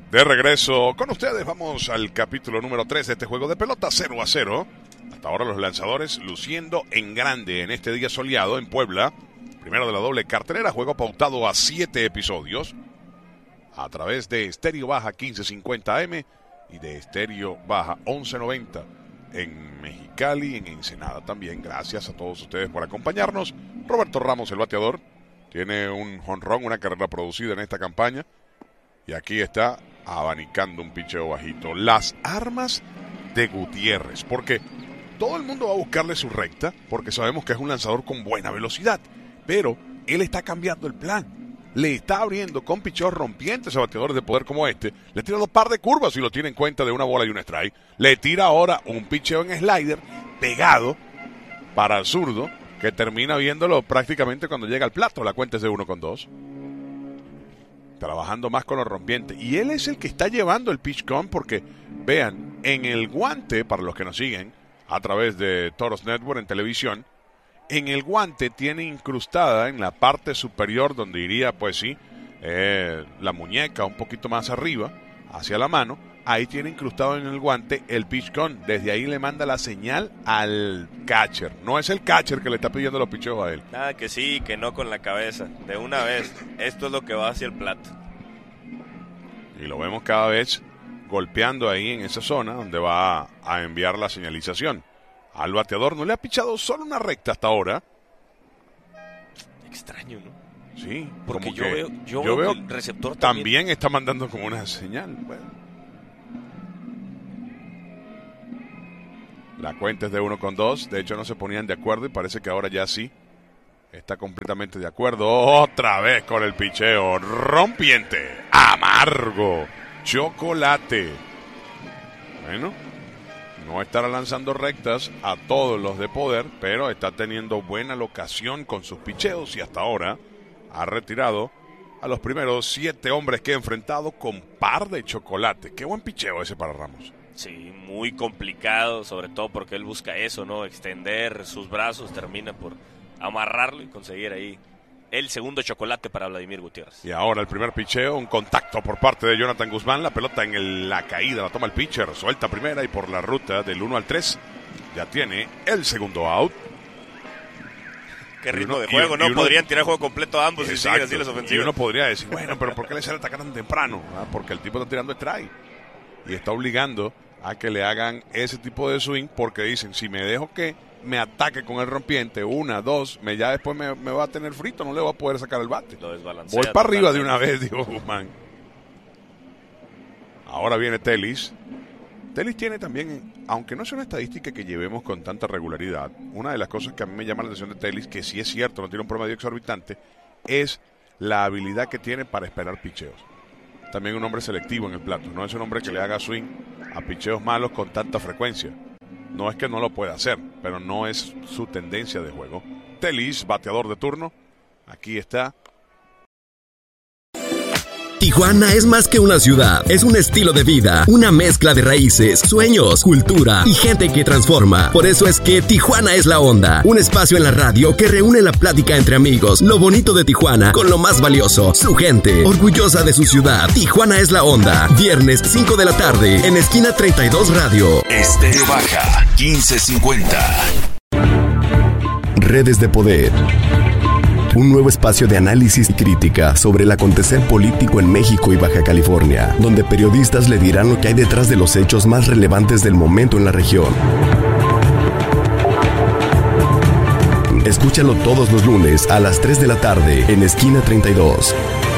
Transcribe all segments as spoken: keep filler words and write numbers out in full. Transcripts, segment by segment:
De regreso con ustedes, vamos al capítulo número tres de este juego de pelota cero a cero. Hasta ahora los lanzadores luciendo en grande en este día soleado en Puebla. Primero de la doble cartelera, juego pautado a siete episodios. A través de Estéreo Baja quince cincuenta A M y de Estéreo Baja once noventa en Mexicali, en Ensenada también. Gracias a todos ustedes por acompañarnos. Roberto Ramos, el bateador, tiene un jonrón, una carrera producida en esta campaña. Y aquí está abanicando un picheo bajito. Las armas de Gutiérrez, porque todo el mundo va a buscarle su recta, porque sabemos que es un lanzador con buena velocidad, pero él está cambiando el plan. Le está abriendo con picheos rompientes a bateadores de poder como este. Le tira un par de curvas y lo tiene en cuenta de una bola y un strike. Le tira ahora un picheo en slider pegado para el zurdo, que termina viéndolo prácticamente cuando llega al plato. La cuenta es de uno con dos. Trabajando más con los rompientes. Y él es el que está llevando el pitch count, porque vean, en el guante, para los que nos siguen a través de Toros Network en televisión, en el guante tiene incrustada en la parte superior, donde iría, pues sí, eh, la muñeca un poquito más arriba, hacia la mano. Ahí tiene incrustado en el guante el pitch count. Desde ahí le manda la señal al catcher. No es el catcher que le está pidiendo los picheos a él. Nada, que sí, que no con la cabeza. De una vez, esto es lo que va hacia el plato. Y lo vemos cada vez golpeando ahí en esa zona donde va a enviar la señalización. Al bateador no le ha pichado solo una recta hasta ahora. Extraño, ¿no? Sí, porque como yo que veo, yo yo veo veo que el receptor también, también está mandando como una señal. Bueno. La cuenta es de uno con dos. De hecho no se ponían de acuerdo y parece que ahora ya sí está completamente de acuerdo. Otra vez con el picheo rompiente, amargo, chocolate. Bueno, no estará lanzando rectas a todos los de poder, pero está teniendo buena locación con sus picheos y hasta ahora ha retirado a los primeros siete hombres que ha enfrentado con par de chocolate. Qué buen picheo ese para Ramos. Sí, muy complicado, sobre todo porque él busca eso, ¿no? Extender sus brazos, termina por amarrarlo y conseguir ahí el segundo chocolate para Vladimir Gutiérrez. Y ahora el primer picheo, un contacto por parte de Jonathan Guzmán, la pelota en el, la caída, la toma el pitcher, suelta primera y por la ruta del uno al tres ya tiene el segundo out. Qué ritmo uno, de juego, y, ¿no? y uno, podrían tirar juego completo a ambos. Exacto, y siguen así las ofensivas. y uno podría decir, bueno, pero ¿por qué le sale atacar tan temprano? ¿Ah? Porque el tipo está tirando strike y está obligando a que le hagan ese tipo de swing, porque dicen, si me dejo que me ataque con el rompiente, una, dos, me ya después me, me va a tener frito, no le va a poder sacar el bate. Lo desbalancea. Voy para arriba de una vez, dijo Guzmán. Ahora viene Telis. Telis tiene también, aunque no es una estadística que llevemos con tanta regularidad, una de las cosas que a mí me llama la atención de Telis, que sí es cierto, no tiene un promedio exorbitante, es la habilidad que tiene para esperar picheos. También un hombre selectivo en el plato, no es un hombre que le haga swing a picheos malos con tanta frecuencia. No es que no lo pueda hacer, pero no es su tendencia de juego. Telis, bateador de turno, aquí está. Tijuana es más que una ciudad, es un estilo de vida, una mezcla de raíces, sueños, cultura y gente que transforma. Por eso es que Tijuana es la onda, un espacio en la radio que reúne la plática entre amigos, lo bonito de Tijuana con lo más valioso, su gente, orgullosa de su ciudad. Tijuana es la onda, viernes cinco de la tarde en Esquina treinta y dos Radio. Estéreo Baja quince cincuenta. Redes de Poder. Un nuevo espacio de análisis y crítica sobre el acontecer político en México y Baja California, donde periodistas le dirán lo que hay detrás de los hechos más relevantes del momento en la región. Escúchalo todos los lunes a las tres de la tarde en Esquina treinta y dos.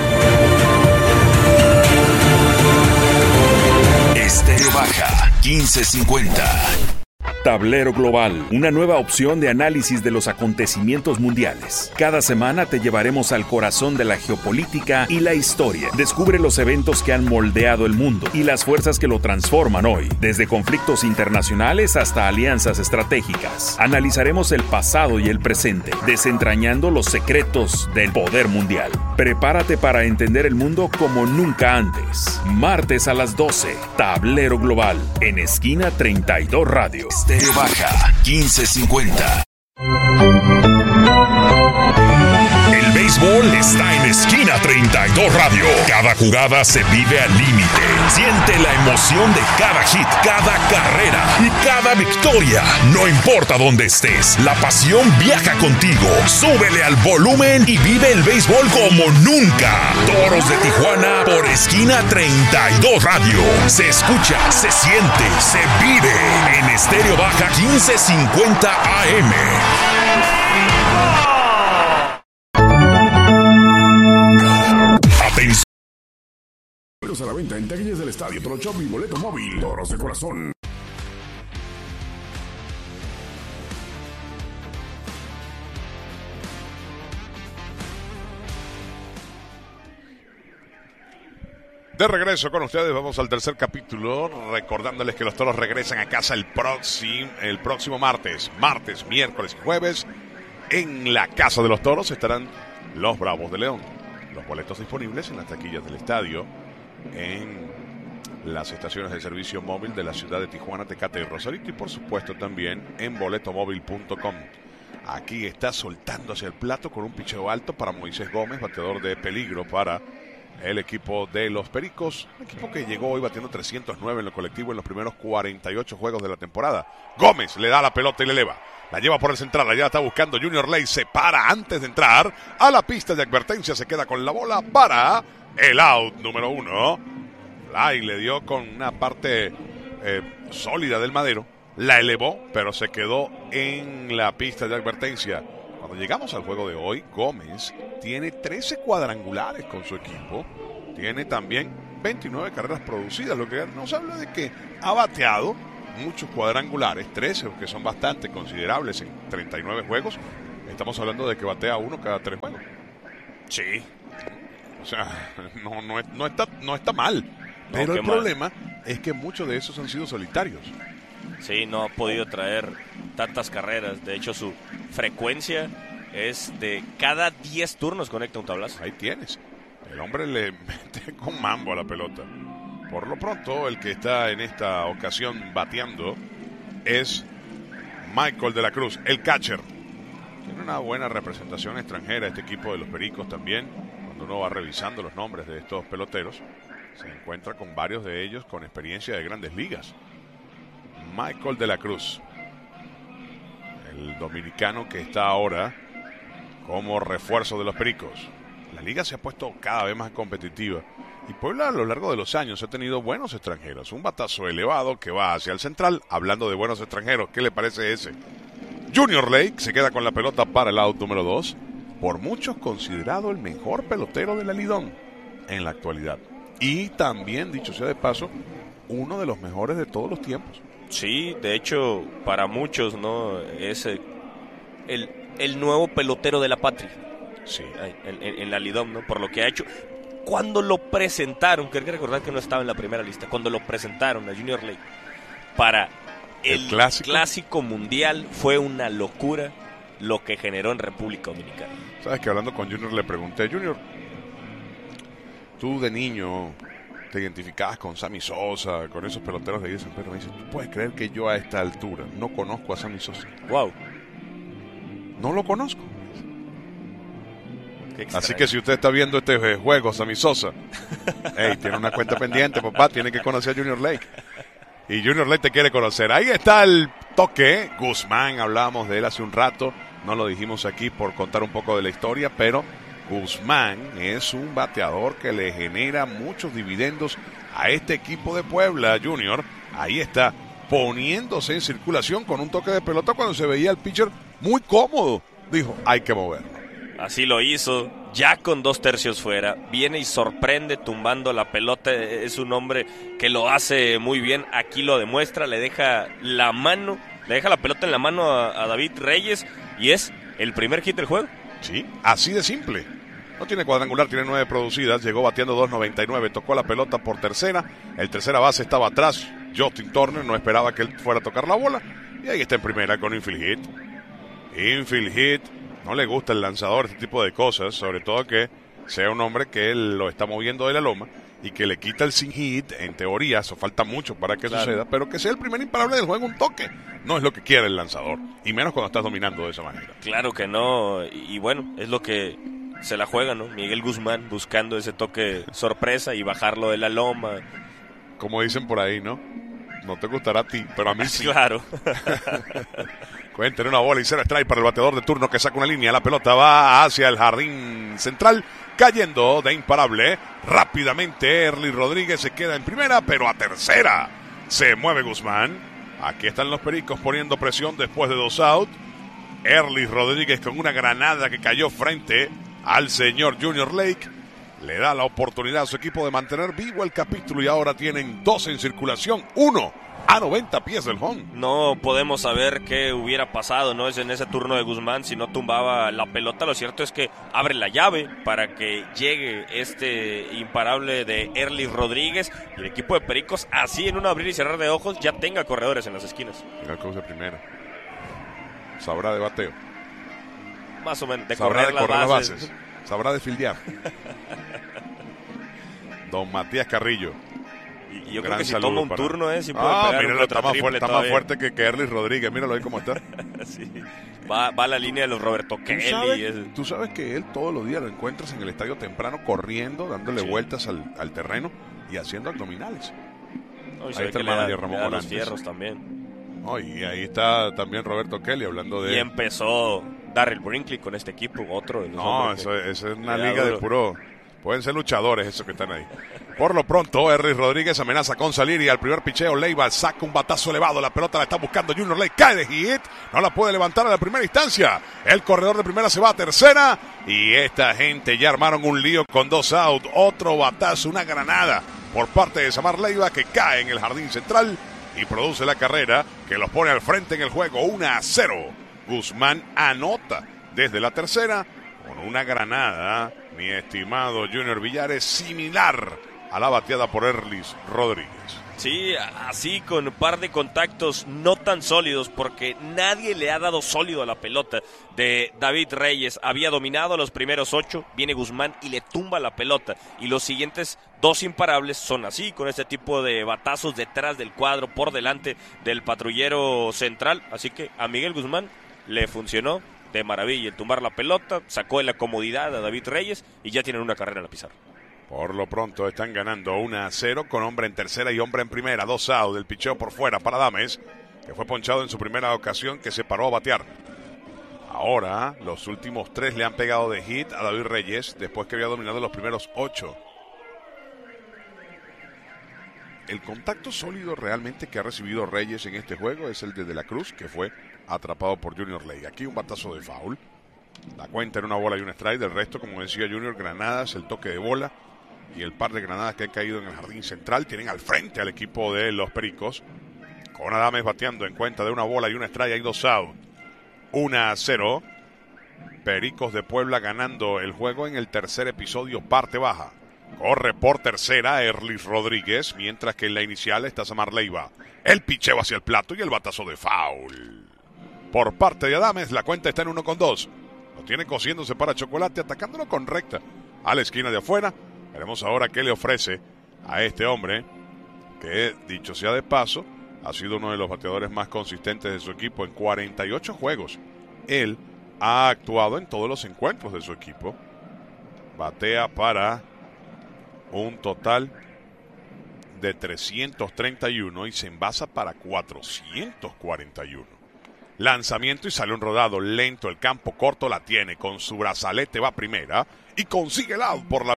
Estéreo Baja quince cincuenta. Tablero Global, una nueva opción de análisis de los acontecimientos mundiales. Cada semana te llevaremos al corazón de la geopolítica y la historia. Descubre los eventos que han moldeado el mundo y las fuerzas que lo transforman hoy, desde conflictos internacionales hasta alianzas estratégicas. Analizaremos el pasado y el presente, desentrañando los secretos del poder mundial. Prepárate para entender el mundo como nunca antes. Martes a las doce, Tablero Global, en Esquina treinta y dos Radio. Estéreo Baja quince cincuenta. El béisbol está en Esquina treinta y dos Radio. Cada jugada se vive al límite. Siente la emoción de cada hit, cada carrera y cada victoria. No importa dónde estés, la pasión viaja contigo. Súbele al volumen y vive el béisbol como nunca. Toros de Tijuana por Esquina treinta y dos Radio. Se escucha, se siente, se vive en Estéreo Baja quince cincuenta A M. Atención. A la venta en taquillas del estadio, Toro Shop y boleto móvil. Toros de corazón. De regreso con ustedes, vamos al tercer capítulo, recordándoles que los Toros regresan a casa el próximo, el próximo martes, martes, miércoles y jueves. En la casa de los Toros estarán los Bravos de León. Los boletos disponibles en las taquillas del estadio, en las estaciones de servicio móvil de la ciudad de Tijuana, Tecate y Rosarito, y por supuesto también en boleto móvil punto com. Aquí está soltándose el plato con un picheo alto para Moisés Gómez, bateador de peligro para el equipo de los Pericos, un equipo que llegó hoy batiendo trescientos nueve en lo colectivo en los primeros cuarenta y ocho juegos de la temporada. Gómez le da la pelota y le eleva, la lleva por el central, allá está buscando Junior Ley, se para antes de entrar a la pista de advertencia, se queda con la bola para el out número uno. Ley le dio con una parte eh, sólida del madero, la elevó, pero se quedó en la pista de advertencia. Cuando llegamos al juego de hoy, Gómez tiene trece cuadrangulares con su equipo, tiene también veintinueve carreras producidas, lo que nos habla de que ha bateado muchos cuadrangulares, trece, que son bastante considerables en treinta y nueve juegos. Estamos hablando de que batea uno cada tres juegos. Sí. O sea, no, no, no, está, no está mal, pero no, el mal. problema es que muchos de esos han sido solitarios. Sí, no ha podido traer tantas carreras. De hecho, su frecuencia es de cada diez turnos conecta un tablazo. Ahí tienes. El hombre le mete con mambo a la pelota. Por lo pronto, el que está en esta ocasión bateando es Michael de la Cruz, el catcher. Tiene una buena representación extranjera este equipo de los Pericos también. Cuando uno va revisando los nombres de estos peloteros, se encuentra con varios de ellos con experiencia de grandes ligas. Michael de la Cruz, el dominicano que está ahora como refuerzo de los Pericos. La liga se ha puesto cada vez más competitiva y Puebla a lo largo de los años ha tenido buenos extranjeros. Un batazo elevado que va hacia el central. Hablando de buenos extranjeros, ¿qué le parece ese? Junior Lake se queda con la pelota para el out número dos. Por muchos considerado el mejor pelotero de la Lidón en la actualidad. Y también, dicho sea de paso, uno de los mejores de todos los tiempos. Sí, de hecho, para muchos, ¿no? Es el, el, el nuevo pelotero de la patria. Sí. En, en, en la Lidom, ¿no? Por lo que ha hecho. Cuando lo presentaron, que hay que recordar que no estaba en la primera lista, cuando lo presentaron a Junior Lake para el, ¿El clásico? clásico mundial, fue una locura lo que generó en República Dominicana. Sabes que hablando con Junior le pregunté, Junior, tú de niño te identificabas con Sammy Sosa, con esos peloteros de San Pedro. Me dice, ¿tú puedes creer que yo a esta altura no conozco a Sammy Sosa? Wow. No lo conozco. Así que si usted está viendo este juego, Sammy Sosa, hey, tiene una cuenta pendiente, papá, tiene que conocer a Junior Lake. Y Junior Lake te quiere conocer. Ahí está el toque. Guzmán, hablábamos de él hace un rato, no lo dijimos aquí por contar un poco de la historia, pero Guzmán es un bateador que le genera muchos dividendos a este equipo de Puebla, Junior. Ahí está, poniéndose en circulación con un toque de pelota cuando se veía el pitcher muy cómodo. Dijo, hay que moverlo. Así lo hizo, ya con dos tercios fuera, viene y sorprende tumbando la pelota, es un hombre que lo hace muy bien, aquí lo demuestra, le deja la mano, le deja la pelota en la mano a, a David Reyes y es el primer hit del juego. Sí, así de simple. No tiene cuadrangular, tiene nueve producidas, llegó bateando dos noventa y nueve, tocó la pelota por tercera, el tercera base estaba atrás, Justin Turner no esperaba que él fuera a tocar la bola, y ahí está en primera con infield hit. Infield hit, no le gusta el lanzador este tipo de cosas, sobre todo que sea un hombre que él lo está moviendo de la loma y que le quita el sin hit, en teoría, eso falta mucho para que claro. suceda, pero que sea el primer imparable del juego, un toque, no es lo que quiere el lanzador, y menos cuando estás dominando de esa manera. Claro que no, y, y bueno, es lo que se la juega, ¿no? Miguel Guzmán buscando ese toque sorpresa y bajarlo de la loma. Como dicen por ahí, ¿no? No te gustará a ti, pero a mí sí. Claro. Cuenten una bola y cero strike para el bateador de turno que saca una línea. La pelota va hacia el jardín central, cayendo de imparable. Rápidamente Erly Rodríguez se queda en primera, pero a tercera se mueve Guzmán. Aquí están los Pericos poniendo presión después de dos out. Erly Rodríguez con una granada que cayó frente al señor Junior Lake. Le da la oportunidad a su equipo de mantener vivo el capítulo y ahora tienen dos en circulación, uno a noventa pies del home. No podemos saber qué hubiera pasado, ¿no? Es en ese turno de Guzmán, si no tumbaba la pelota. Lo cierto es que abre la llave para que llegue este imparable de Erly Rodríguez y el equipo de Pericos, así en un abrir y cerrar de ojos, ya tenga corredores en las esquinas. Mira el coach de primera. Sabrá de bateo. Más o menos, de Sabrá correr, de correr las bases. las bases. Sabrá de fildear. Don Matías Carrillo. Y yo creo que si toma un para... turno, ¿eh? Si puede ah, pegar míralo, un está, más fuerte, está más fuerte que, que Erly Rodríguez. Míralo ahí cómo está. Sí. Va, va a la línea de los Roberto Kelly. ¿Tú sabes, es... tú sabes que él todos los días lo encuentras en el estadio temprano corriendo, dándole sí. vueltas al, al terreno y haciendo abdominales. No, y ahí está el manager Ramón Morantes. Los fierros también. Oh, y ahí está también Roberto Kelly hablando de... Y empezó Darrell Brinkley con este equipo, otro de los No, eso, que... eso es una liga duro. De puro... Pueden ser luchadores esos que están ahí. Por lo pronto, Erly Rodríguez amenaza con salir y al primer picheo Leiva saca un batazo elevado. La pelota la está buscando Junior Lake. Cae de hit. No la puede levantar a la primera instancia. El corredor de primera se va a tercera. Y esta gente ya armaron un lío con dos out. Otro batazo, una granada por parte de Samar Leiva que cae en el jardín central y produce la carrera que los pone al frente en el juego. uno a cero. Guzmán anota desde la tercera con una granada, mi estimado Junior Villares, similar a la bateada por Erly Rodríguez. Sí, así con un par de contactos no tan sólidos, porque nadie le ha dado sólido a la pelota de David Reyes. Había dominado los primeros ocho, viene Guzmán y le tumba la pelota. Y los siguientes dos imparables son así, con este tipo de batazos detrás del cuadro, por delante del patrullero central. Así que a Miguel Guzmán le funcionó de maravilla el tumbar la pelota, sacó de la comodidad a David Reyes y ya tienen una carrera en la pizarra. Por lo pronto están ganando uno a cero con hombre en tercera y hombre en primera. Dos out del picheo por fuera para Dames, que fue ponchado en su primera ocasión, que se paró a batear. Ahora los últimos tres le han pegado de hit a David Reyes después que había dominado los primeros ocho. El contacto sólido realmente que ha recibido Reyes en este juego es el de De la Cruz, que fue atrapado por Junior Lake. Aquí un batazo de foul. La cuenta en una bola y un strike. Del resto, como decía Junior, granadas, el toque de bola y el par de granadas que han caído en el jardín central tienen al frente al equipo de los Pericos. Con Adames bateando en cuenta de una bola y un strike. Hay dos out. uno a cero. Pericos de Puebla ganando el juego en el tercer episodio, parte baja. Corre por tercera Erly Rodríguez, mientras que en la inicial está Samar Leiva. El picheo hacia el plato y el batazo de foul. Por parte de Adames, la cuenta está en uno con dos. Lo tiene cosiéndose para Chocolate, atacándolo con recta a la esquina de afuera. Veremos ahora qué le ofrece a este hombre, que, dicho sea de paso, ha sido uno de los bateadores más consistentes de su equipo en cuarenta y ocho juegos. Él ha actuado en todos los encuentros de su equipo. Batea para un total de trescientos treinta y uno y se envasa para cuatrocientos cuarenta y uno. Lanzamiento y sale un rodado lento, el campo corto la tiene, con su brazalete va primera y consigue el out por la...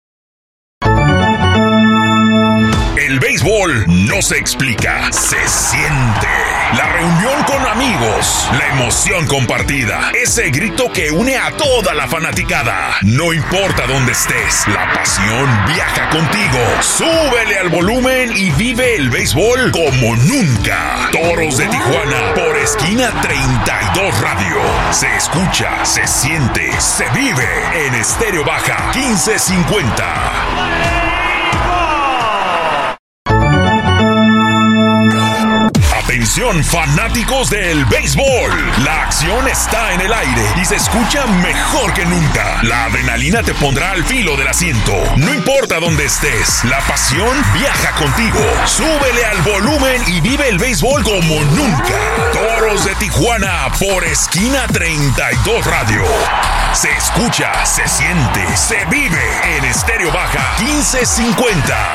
El béisbol no se explica, se siente. La reunión con amigos, la emoción compartida, ese grito que une a toda la fanaticada. No importa dónde estés, la pasión viaja contigo. Súbele al volumen y vive el béisbol como nunca. Toros de Tijuana por Esquina treinta y dos Radio. Se escucha, se siente, se vive en Estéreo Baja quince cincuenta. Atención, fanáticos del béisbol. La acción está en el aire y se escucha mejor que nunca. La adrenalina te pondrá al filo del asiento. No importa dónde estés, la pasión viaja contigo. Súbele al volumen y vive el béisbol como nunca. Toros de Tijuana por Esquina treinta y dos Radio. Se escucha, se siente, se vive en Estéreo Baja quince cincuenta.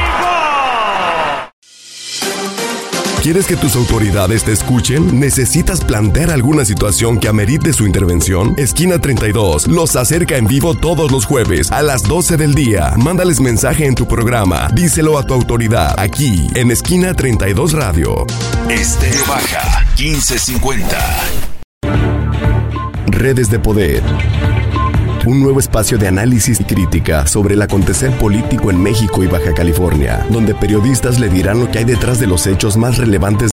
¿Quieres que tus autoridades te escuchen? ¿Necesitas plantear alguna situación que amerite su intervención? Esquina treinta y dos los acerca en vivo todos los jueves a las doce del día. Mándales mensaje en tu programa. Díselo a tu autoridad aquí en Esquina treinta y dos Radio. Estéreo Baja quince cincuenta. Redes de Poder. Un nuevo espacio de análisis y crítica sobre el acontecer político en México y Baja California, donde periodistas le dirán lo que hay detrás de los hechos más relevantes